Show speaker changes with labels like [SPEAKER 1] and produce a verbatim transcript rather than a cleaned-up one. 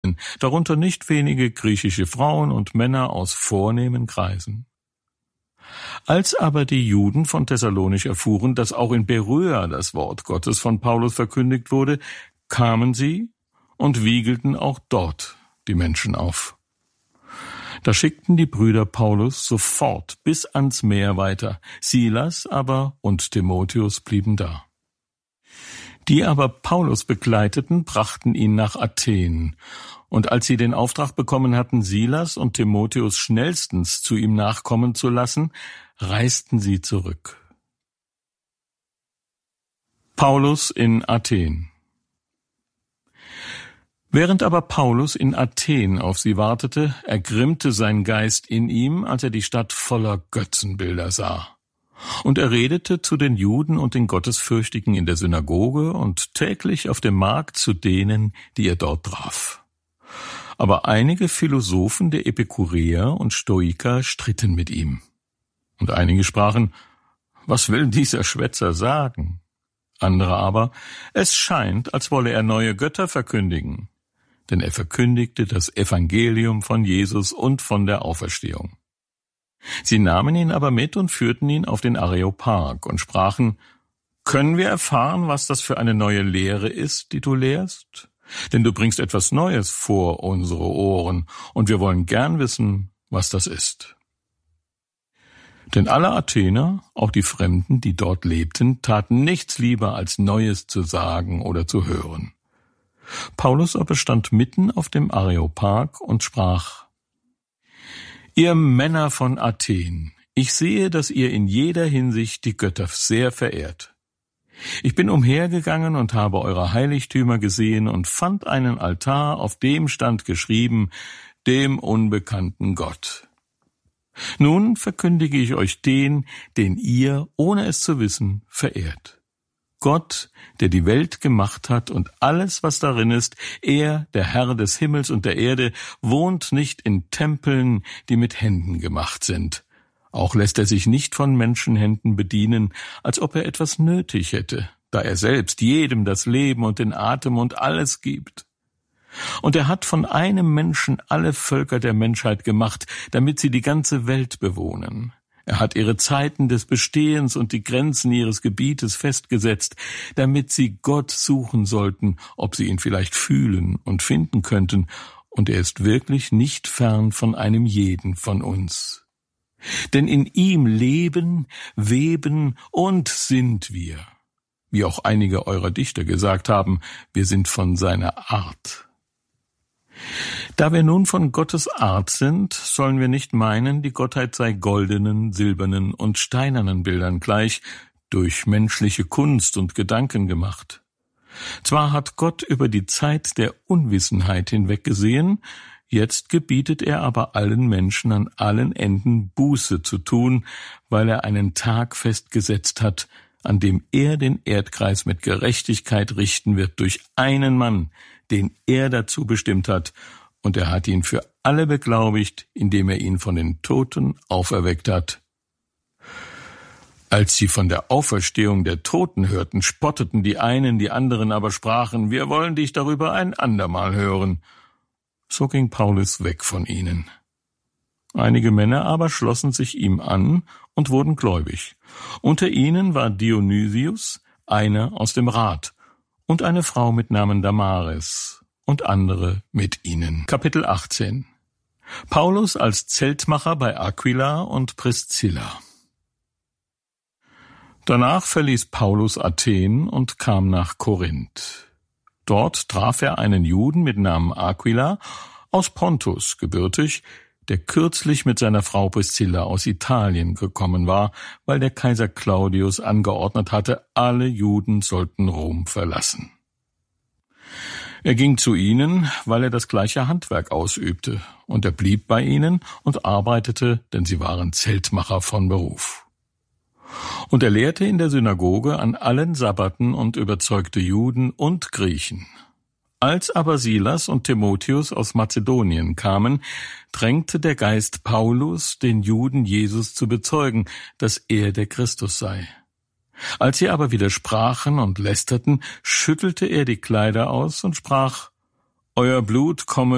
[SPEAKER 1] hielten, darunter nicht wenige griechische Frauen und Männer aus vornehmen Kreisen. Als aber die Juden von Thessalonich erfuhren, dass auch in Beröa das Wort Gottes von Paulus verkündigt wurde, kamen sie und wiegelten auch dort die Menschen auf. Da schickten die Brüder Paulus sofort bis ans Meer weiter, Silas aber und Timotheus blieben da. Die aber Paulus begleiteten, brachten ihn nach Athen, und als sie den Auftrag bekommen hatten, Silas und Timotheus schnellstens zu ihm nachkommen zu lassen, reisten sie zurück. Paulus in Athen. Während aber Paulus in Athen auf sie wartete, ergrimmte sein Geist in ihm, als er die Stadt voller Götzenbilder sah. Und er redete zu den Juden und den Gottesfürchtigen in der Synagoge und täglich auf dem Markt zu denen, die er dort traf. Aber einige Philosophen der Epikureer und Stoiker stritten mit ihm. Und einige sprachen, was will dieser Schwätzer sagen? Andere aber, es scheint, als wolle er neue Götter verkündigen. Denn er verkündigte das Evangelium von Jesus und von der Auferstehung. Sie nahmen ihn aber mit und führten ihn auf den Areopag und sprachen, können wir erfahren, was das für eine neue Lehre ist, die du lehrst? Denn du bringst etwas Neues vor unsere Ohren, und wir wollen gern wissen, was das ist. Denn alle Athener, auch die Fremden, die dort lebten, taten nichts lieber, als Neues zu sagen oder zu hören. Paulus aber stand mitten auf dem Areopag und sprach, Ihr Männer von Athen, ich sehe, dass ihr in jeder Hinsicht die Götter sehr verehrt. Ich bin umhergegangen und habe eure Heiligtümer gesehen und fand einen Altar, auf dem stand geschrieben, dem unbekannten Gott. Nun verkündige ich euch den, den ihr, ohne es zu wissen, verehrt. Gott, der die Welt gemacht hat und alles, was darin ist, er, der Herr des Himmels und der Erde, wohnt nicht in Tempeln, die mit Händen gemacht sind. Auch lässt er sich nicht von Menschenhänden bedienen, als ob er etwas nötig hätte, da er selbst jedem das Leben und den Atem und alles gibt. Und er hat von einem Menschen alle Völker der Menschheit gemacht, damit sie die ganze Welt bewohnen. Er hat ihre Zeiten des Bestehens und die Grenzen ihres Gebietes festgesetzt, damit sie Gott suchen sollten, ob sie ihn vielleicht fühlen und finden könnten, und er ist wirklich nicht fern von einem jeden von uns. Denn in ihm leben, weben und sind wir. Wie auch einige eurer Dichter gesagt haben, wir sind von seiner Art. Da wir nun von Gottes Art sind, sollen wir nicht meinen, die Gottheit sei goldenen, silbernen und steinernen Bildern gleich, durch menschliche Kunst und Gedanken gemacht. Zwar hat Gott über die Zeit der Unwissenheit hinweggesehen, jetzt gebietet er aber allen Menschen an allen Enden Buße zu tun, weil er einen Tag festgesetzt hat, an dem er den Erdkreis mit Gerechtigkeit richten wird durch einen Mann, den er dazu bestimmt hat, und er hat ihn für alle beglaubigt, indem er ihn von den Toten auferweckt hat. Als sie von der Auferstehung der Toten hörten, spotteten die einen, die anderen aber sprachen, wir wollen dich darüber ein andermal hören. So ging Paulus weg von ihnen. Einige Männer aber schlossen sich ihm an und wurden gläubig. Unter ihnen war Dionysius, einer aus dem Rat, und eine Frau mit Namen Damaris und andere mit ihnen. Kapitel achtzehn. Paulus als Zeltmacher bei Aquila und Priscilla. Danach verließ Paulus Athen und kam nach Korinth. Dort traf er einen Juden mit Namen Aquila, aus Pontus gebürtig, der kürzlich mit seiner Frau Priscilla aus Italien gekommen war, weil der Kaiser Claudius angeordnet hatte, alle Juden sollten Rom verlassen. Er ging zu ihnen, weil er das gleiche Handwerk ausübte, und er blieb bei ihnen und arbeitete, denn sie waren Zeltmacher von Beruf. Und er lehrte in der Synagoge an allen Sabbaten und überzeugte Juden und Griechen. Als aber Silas und Timotheus aus Mazedonien kamen, drängte der Geist Paulus, den Juden Jesus zu bezeugen, dass er der Christus sei. Als sie aber widersprachen und lästerten, schüttelte er die Kleider aus und sprach, Euer Blut komme